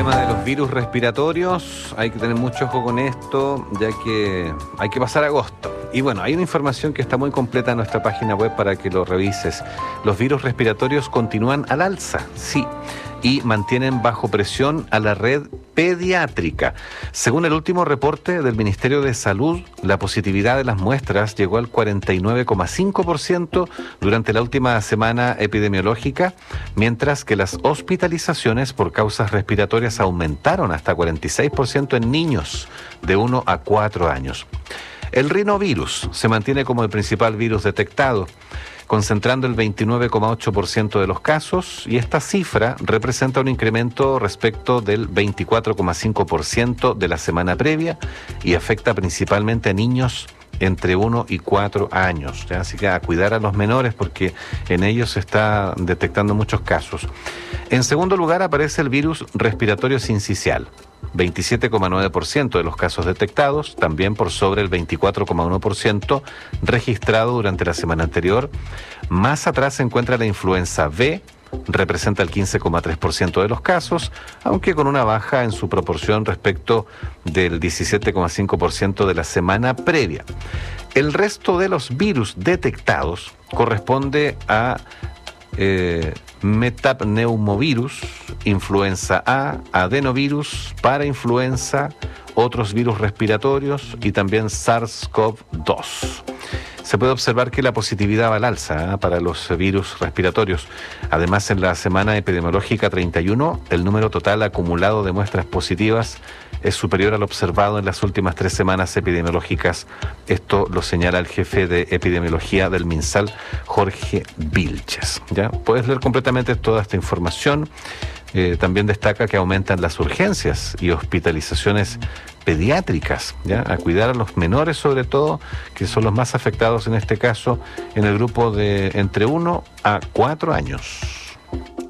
tema de los virus respiratorios, hay que tener mucho ojo con esto, ya que hay que pasar agosto. Y bueno, hay una información que está muy completa en nuestra página web para que lo revises. Los virus respiratorios continúan al alza, sí, y mantienen bajo presión a la red pediátrica. Según el último reporte del Ministerio de Salud, la positividad de las muestras llegó al 49,5% durante la última semana epidemiológica, mientras que las hospitalizaciones por causas respiratorias aumentaron hasta 46% en niños de 1 a 4 años. El rinovirus se mantiene como el principal virus detectado, concentrando el 29,8% de los casos, y esta cifra representa un incremento respecto del 24,5% de la semana previa y afecta principalmente a niños entre 1 y 4 años, ¿ya? Así que a cuidar a los menores porque en ellos se está detectando muchos casos. En segundo lugar aparece el virus respiratorio sincicial. 27,9% de los casos detectados, también por sobre el 24,1% registrado durante la semana anterior. Más atrás se encuentra la influenza B, representa el 15,3% de los casos, aunque con una baja en su proporción respecto del 17,5% de la semana previa. El resto de los virus detectados corresponde a metapneumovirus, influenza A, adenovirus, parainfluenza, otros virus respiratorios y también SARS-CoV-2. Se puede observar que la positividad va al alza para los virus respiratorios. Además, en la semana epidemiológica 31, el número total acumulado de muestras positivas es superior al observado en las últimas 3 semanas epidemiológicas. Esto lo señala el jefe de epidemiología del MinSal, Jorge Vilches. ¿Ya? Puedes leer completamente toda esta información. También destaca que aumentan las urgencias y hospitalizaciones pediátricas, ¿ya? A cuidar a los menores sobre todo, que son los más afectados en este caso, en el grupo de entre 1 a 4 años.